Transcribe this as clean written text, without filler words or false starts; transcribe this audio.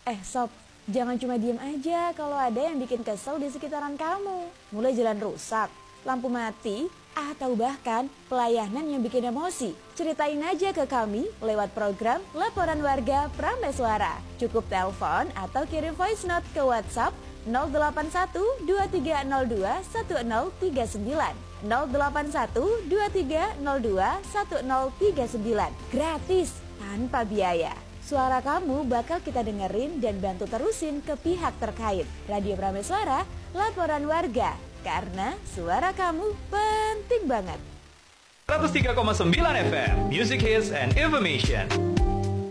Sob, jangan cuma diem aja kalau ada yang bikin kesel di sekitaran kamu. Mulai jalan rusak, lampu mati, atau bahkan pelayanan yang bikin emosi. Ceritain aja ke kami lewat program Laporan Warga Prameswara. Cukup telepon atau kirim voice note ke WhatsApp 081 2302 1039 081 2302 1039. Gratis, tanpa biaya. Suara kamu bakal kita dengerin dan bantu terusin ke pihak terkait. Radio Prameswara, Laporan Warga. Karena suara kamu penting banget. 103,9 FM, Music Hits and Information.